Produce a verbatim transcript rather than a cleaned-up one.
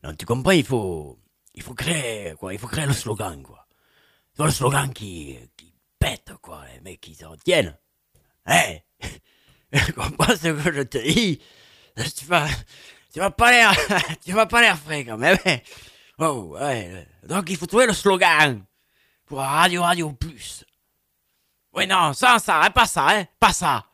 Non, tu comprends, il faut, il faut créer, quoi, il faut créer le slogan, quoi. Il faut le slogan qui, qui pète, quoi, les mecs qui se retiennent. Hein? Tu comprends ce que je te dis? Tu vas, tu vas pas l'air, tu vas pas l'air frais, quand même. Hein. Oh, ouais. Donc, il faut trouver le slogan pour Radio Radio Plus. Oui, non, sans ça, hein, pas ça, hein, pas ça.